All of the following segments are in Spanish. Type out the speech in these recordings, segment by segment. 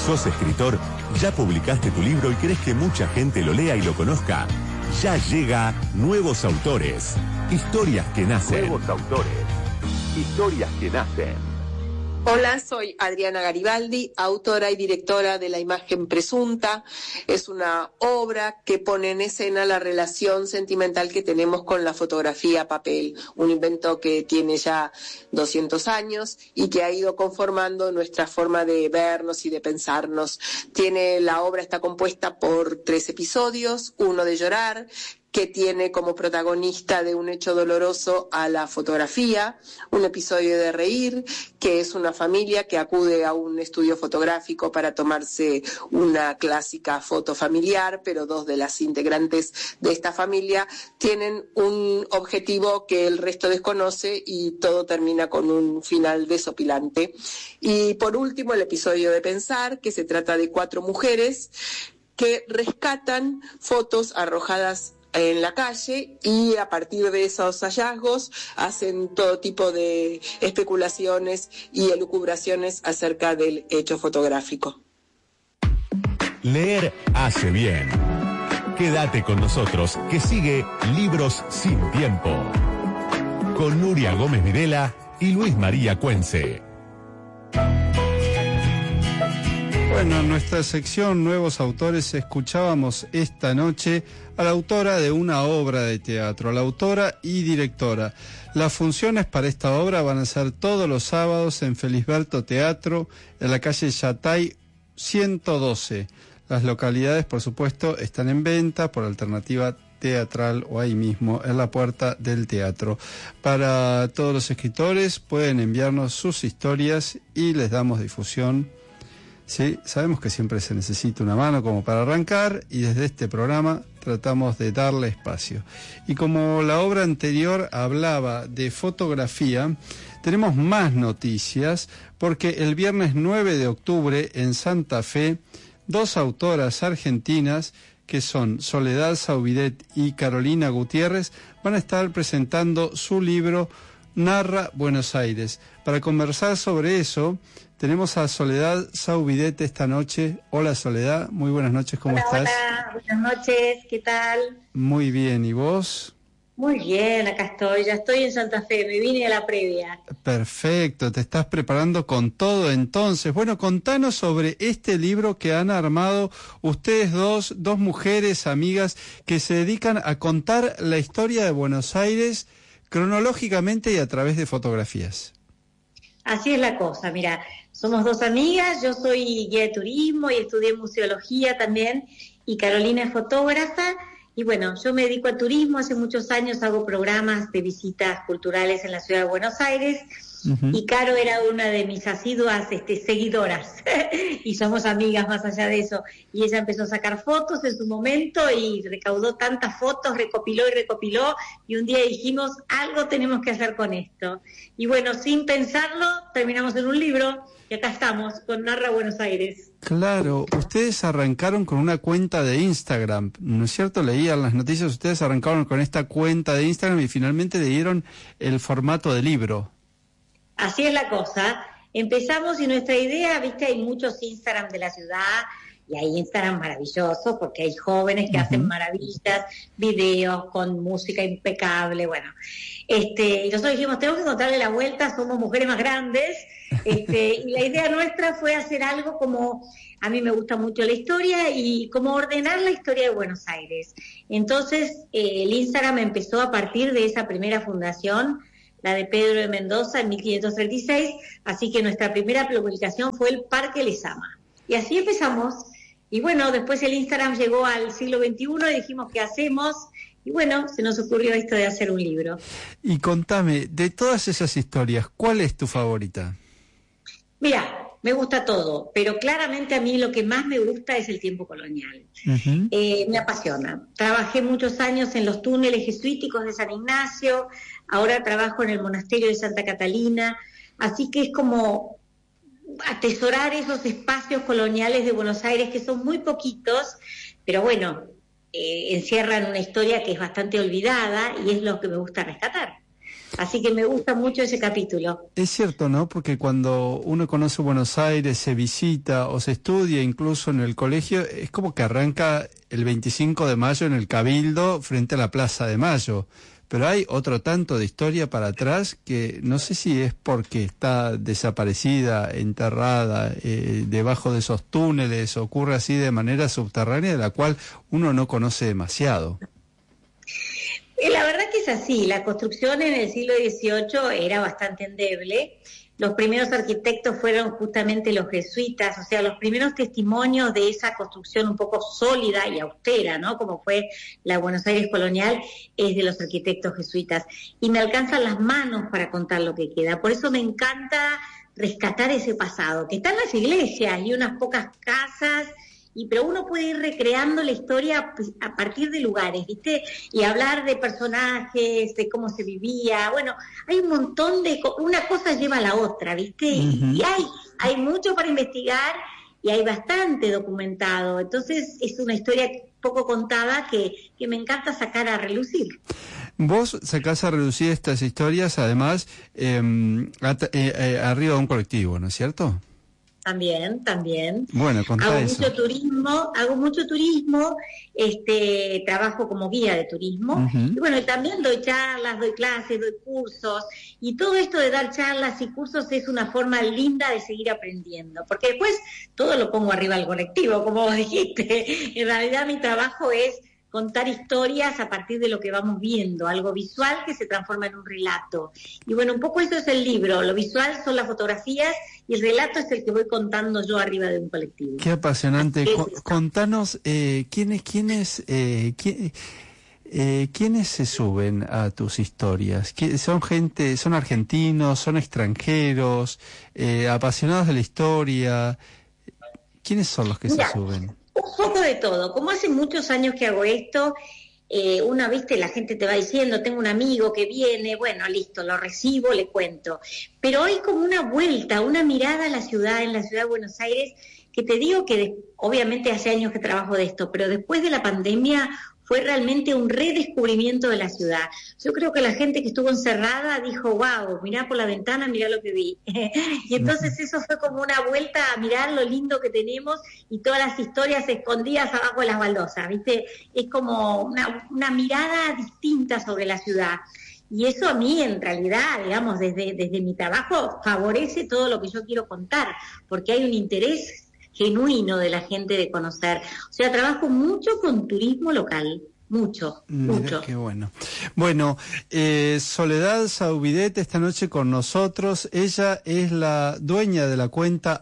¿Sos escritor? ¿Ya publicaste tu libro y querés que mucha gente lo lea y lo conozca? Ya llega Nuevos Autores. Historias que nacen. Nuevos Autores. Historias que nacen. Hola, soy Adriana Garibaldi, autora y directora de La Imagen Presunta. Es una obra que pone en escena la relación sentimental que tenemos con la fotografía a papel, un invento que tiene ya 200 años y que ha ido conformando nuestra forma de vernos y de pensarnos. La obra está compuesta por 3 episodios, uno de llorar, que tiene como protagonista de un hecho doloroso a la fotografía, un episodio de reír, que es una familia que acude a un estudio fotográfico para tomarse una clásica foto familiar, pero 2 de las integrantes de esta familia tienen un objetivo que el resto desconoce y todo termina con un final desopilante. Y por último, el episodio de pensar, que se trata de 4 mujeres que rescatan fotos arrojadas en la calle y a partir de esos hallazgos hacen todo tipo de especulaciones y elucubraciones acerca del hecho fotográfico. Leer hace bien. Quédate con nosotros, que sigue Libros sin Tiempo, con Nuria Gómez Videla y Luis María Cuense. Bueno, en nuestra sección Nuevos Autores escuchábamos esta noche a la autora de una obra de teatro, a la autora y directora. Las funciones para esta obra van a ser todos los sábados en Felisberto Teatro, en la calle Yatay 112. Las localidades, por supuesto, están en venta por alternativa teatral o ahí mismo en la puerta del teatro. Para todos los escritores pueden enviarnos sus historias y les damos difusión. Sí, sabemos que siempre se necesita una mano como para arrancar y desde este programa tratamos de darle espacio. Y como la obra anterior hablaba de fotografía, tenemos más noticias porque el viernes 9 de octubre en Santa Fe, 2 autoras argentinas que son Soledad Saubidet y Carolina Gutiérrez van a estar presentando su libro Narra Buenos Aires. Para conversar sobre eso tenemos a Soledad Saubidet esta noche. Hola Soledad, muy buenas noches, ¿cómo estás? Hola, buenas noches, ¿qué tal? Muy bien, ¿y vos? Muy bien, acá estoy, ya estoy en Santa Fe, me vine a la previa. Perfecto, te estás preparando con todo entonces. Bueno, contanos sobre este libro que han armado ustedes dos mujeres amigas que se dedican a contar la historia de Buenos Aires cronológicamente y a través de fotografías. Así es la cosa, mira, somos 2 amigas, yo soy guía de turismo y estudié museología también, y Carolina es fotógrafa, y bueno, yo me dedico al turismo, hace muchos años hago programas de visitas culturales en la ciudad de Buenos Aires, y Caro era una de mis asiduas seguidoras, y somos amigas más allá de eso, y ella empezó a sacar fotos en su momento, y recaudó tantas fotos, recopiló, y un día dijimos, algo tenemos que hacer con esto, y bueno, sin pensarlo, terminamos en un libro, y acá estamos, con Narra Buenos Aires. Claro, ustedes arrancaron con una cuenta de Instagram, ¿no es cierto? Leían las noticias, ustedes arrancaron con esta cuenta de Instagram y finalmente le dieron el formato de libro. Así es la cosa. Empezamos y nuestra idea, viste, hay muchos Instagram de la ciudad y hay Instagram maravillosos porque hay jóvenes que hacen maravillas, videos con música impecable, bueno. Y nosotros dijimos, tenemos que encontrarle la vuelta, somos mujeres más grandes, y la idea nuestra fue hacer algo como, a mí me gusta mucho la historia y como ordenar la historia de Buenos Aires. Entonces, el Instagram empezó a partir de esa primera fundación, la de Pedro de Mendoza en 1536, así que nuestra primera publicación fue el Parque Lezama. Y así empezamos, y bueno, después el Instagram llegó al siglo XXI y dijimos, ¿qué hacemos? Y bueno, se nos ocurrió esto de hacer un libro. Y contame, de todas esas historias, ¿cuál es tu favorita? Mira, me gusta todo, pero claramente a mí lo que más me gusta es el tiempo colonial. Me apasiona. Trabajé muchos años en los túneles jesuíticos de San Ignacio, ahora trabajo en el monasterio de Santa Catalina, así que es como atesorar esos espacios coloniales de Buenos Aires que son muy poquitos, pero bueno, encierran una historia que es bastante olvidada y es lo que me gusta rescatar. Así que me gusta mucho ese capítulo. Es cierto, ¿no? Porque cuando uno conoce Buenos Aires, se visita o se estudia incluso en el colegio, es como que arranca el 25 de mayo en el Cabildo frente a la Plaza de Mayo. Pero hay otro tanto de historia para atrás que no sé si es porque está desaparecida, enterrada, debajo de esos túneles, ocurre así de manera subterránea de la cual uno no conoce demasiado. La verdad que es así, la construcción en el siglo XVIII era bastante endeble. Los primeros arquitectos fueron justamente los jesuitas, o sea, los primeros testimonios de esa construcción un poco sólida y austera, ¿no? Como fue la Buenos Aires colonial, es de los arquitectos jesuitas. Y me alcanzan las manos para contar lo que queda. Por eso me encanta rescatar ese pasado, que está en las iglesias y unas pocas casas, pero uno puede ir recreando la historia a partir de lugares, ¿viste? Y hablar de personajes, de cómo se vivía. Bueno, hay un montón de... Una cosa lleva a la otra, ¿viste? Y hay mucho para investigar y hay bastante documentado. Entonces es una historia poco contada que me encanta sacar a relucir. Vos sacás a relucir estas historias, además, arriba de un colectivo, ¿no es cierto? También. Bueno, contá eso. Hago mucho turismo, trabajo como guía de turismo, y bueno, también doy charlas, doy clases, doy cursos, y todo esto de dar charlas y cursos es una forma linda de seguir aprendiendo, porque después todo lo pongo arriba del colectivo, como vos dijiste. En realidad mi trabajo es contar historias a partir de lo que vamos viendo, algo visual que se transforma en un relato. Y bueno, un poco eso es el libro, lo visual son las fotografías y el relato es el que voy contando yo arriba de un colectivo. Qué apasionante. Contanos, ¿quiénes se suben a tus historias? ¿Son argentinos, son extranjeros, apasionados de la historia? ¿Quiénes son los que se suben? Un poco de todo. Como hace muchos años que hago esto, viste, la gente te va diciendo, tengo un amigo que viene, bueno, listo, lo recibo, le cuento. Pero hay como una vuelta, una mirada a la ciudad, en la ciudad de Buenos Aires, que te digo que obviamente hace años que trabajo de esto, pero después de la pandemia fue realmente un redescubrimiento de la ciudad. Yo creo que la gente que estuvo encerrada dijo, wow, mirá por la ventana, mirá lo que vi. Y entonces eso fue como una vuelta a mirar lo lindo que tenemos y todas las historias escondidas abajo de las baldosas, ¿viste? Es como una mirada distinta sobre la ciudad. Y eso a mí, en realidad, digamos, desde mi trabajo, favorece todo lo que yo quiero contar, porque hay un interés genuino de la gente de conocer. O sea, trabajo mucho con turismo local, mucho. Qué bueno. Bueno, Soledad Saubidet esta noche con nosotros. Ella es la dueña de la cuenta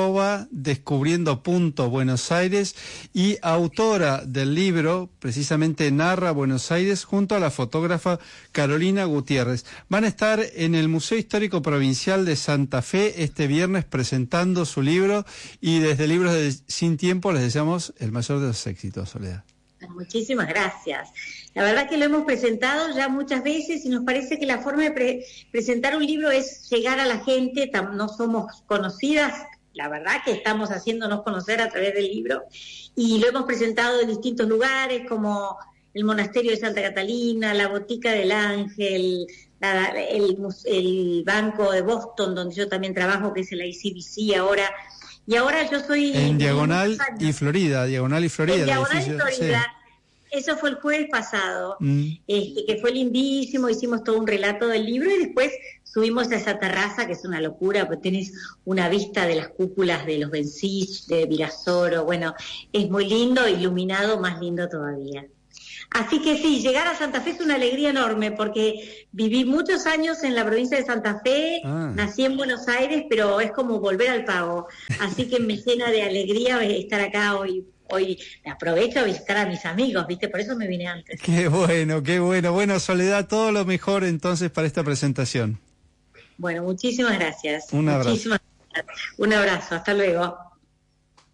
@descubriendo.Buenos Aires y autora del libro, precisamente narra Buenos Aires, junto a la fotógrafa Carolina Gutiérrez. Van a estar en el Museo Histórico Provincial de Santa Fe este viernes presentando su libro, y desde Libros Sin Tiempo les deseamos el mayor de los éxitos, Soledad. Muchísimas gracias. La verdad que lo hemos presentado ya muchas veces y nos parece que la forma de presentar un libro es llegar a la gente. No somos conocidas, la verdad que estamos haciéndonos conocer a través del libro, y lo hemos presentado en distintos lugares como el Monasterio de Santa Catalina, la Botica del Ángel, el Banco de Boston, donde yo también trabajo, que es el ICBC ahora. Y ahora yo soy... En Diagonal y Florida. En Diagonal y Florida. Sí. Eso fue el jueves pasado, que fue lindísimo. Hicimos todo un relato del libro y después subimos a esa terraza, que es una locura, porque tenés una vista de las cúpulas de los Bensich, de Virasoro. Bueno, es muy lindo, iluminado, más lindo todavía. Así que sí, llegar a Santa Fe es una alegría enorme, porque viví muchos años en la provincia de Santa Fe, nací en Buenos Aires, pero es como volver al pago. Así que me llena de alegría estar acá hoy. Hoy aprovecho a visitar a mis amigos, ¿viste? Por eso me vine antes. Qué bueno, qué bueno. Bueno, Soledad, todo lo mejor entonces para esta presentación. Bueno, muchísimas gracias. Un abrazo. Un abrazo, hasta luego.